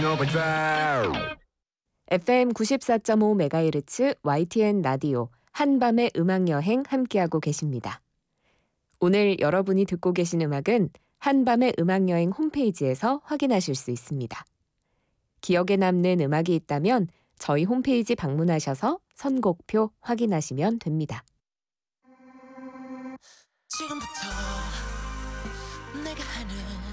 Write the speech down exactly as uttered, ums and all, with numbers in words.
에프엠 구십사 점 오 메가헤르츠 와이티엔 라디오 한밤의 음악여행 함께하고 계십니다. 오늘 여러분이 듣고 계신 음악은 한밤의 음악여행 홈페이지에서 확인하실 수 있습니다. 기억에 남는 음악이 있다면 저희 홈페이지 방문하셔서 선곡표 확인하시면 됩니다. 지금부터 내가 하는